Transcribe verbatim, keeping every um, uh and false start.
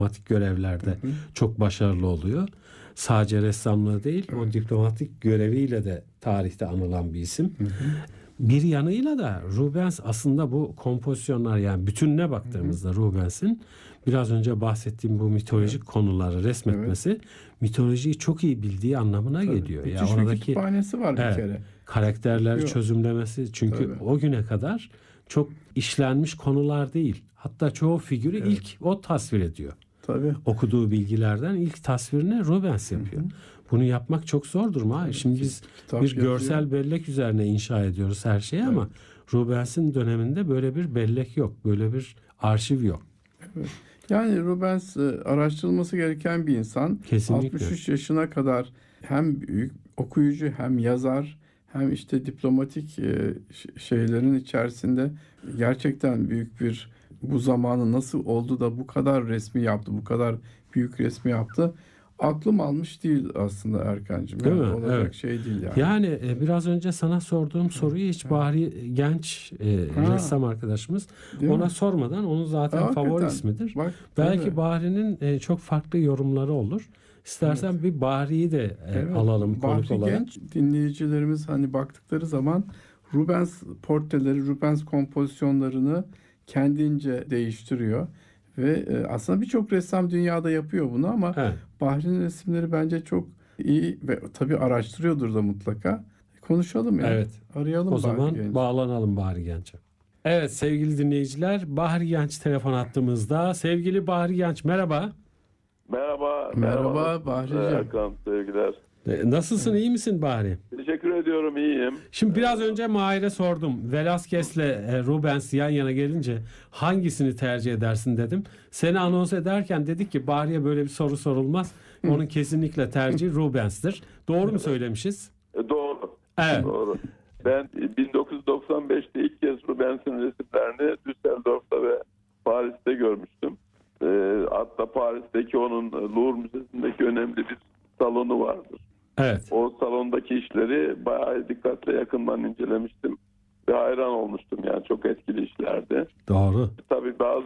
diplomatik görevlerde Hı hı. çok başarılı oluyor. Sadece ressamlığı değil, Evet. o diplomatik göreviyle de tarihte anılan bir isim. Hı hı. Bir yanıyla da Rubens aslında bu kompozisyonlar, yani bütününe baktığımızda Rubens'in biraz önce bahsettiğim bu mitolojik Evet. konuları resmetmesi mitolojiyi çok iyi bildiği anlamına Tabii. geliyor. Ya Müthiş bir oradaki kütüphanesi var bir evet, kere. karakterleri Okuyor. çözümlemesi, çünkü Tabii. o güne kadar çok işlenmiş konular değil. Hatta çoğu figürü Evet. ilk o tasvir ediyor. Tabii. Okuduğu bilgilerden ilk tasvirini Rubens yapıyor. Hı hı. Bunu yapmak çok zordur mu? Tabii. Şimdi Ki- biz kitap bir yazıyor. görsel bellek üzerine inşa ediyoruz her şeyi, ama Evet. Rubens'in döneminde böyle bir bellek yok. Böyle bir arşiv yok. Evet. Yani Rubens e, araştırılması gereken bir insan. Kesinlikle. altmış üç yaşına kadar hem büyük okuyucu, hem yazar, hem işte diplomatik e, ş- şeylerin içerisinde gerçekten büyük bir, bu zamanı nasıl oldu da bu kadar resmi yaptı, bu kadar büyük resmi yaptı. Aklım almış değil aslında Erkancığım. Değil Yani mi? olacak Evet. şey değil yani. Yani e, biraz önce sana sorduğum soruyu hiç Bahri Genç e, Ha, ressam arkadaşımız değil ona mi? sormadan, onun zaten Ha, favori hakikaten. ismidir. Bak, Belki tabii. Bahri'nin e, çok farklı yorumları olur. İstersen Evet. bir Bahri'yi de e, Evet, alalım konuk Bahri olarak. Genç dinleyicilerimiz hani baktıkları zaman Rubens portreleri, Rubens kompozisyonlarını kendince değiştiriyor ve e, aslında birçok ressam dünyada yapıyor bunu, ama Evet. Bahri'nin resimleri bence çok iyi ve tabii araştırıyordur da mutlaka. Konuşalım ya. Evet. O Arayalım Bahri zaman Genç'i. bağlanalım Bahri Genç'e. Evet sevgili dinleyiciler, Bahri Genç telefon attığımızda. Sevgili Bahri Genç, merhaba. Merhaba, Merhaba merhaba Bahriciğim. Erkan, sevgiler. E, Nasılsın, iyi misin Bahri? Teşekkür ediyorum, iyiyim. Şimdi biraz önce Mahir'e sordum. Velázquez'le e, Rubens yan yana gelince hangisini tercih edersin dedim. Seni anons ederken dedik ki Bahri'ye böyle bir soru sorulmaz. Onun kesinlikle tercihi Rubens'tir. Doğru mu söylemişiz? E, Doğru, Evet. doğru. Ben bin dokuz yüz doksan beşte ilk kez Rubens'in resimlerini Düsseldorf'ta ve Paris'te görmüştüm. E, hatta Paris'teki onun Louvre Müzesi'ndeki önemli bir salonu vardır. Evet. O salondaki işleri bayağı dikkatle yakından incelemiştim ve hayran olmuştum. Yani çok etkili işlerdi. Doğru. Tabii bazı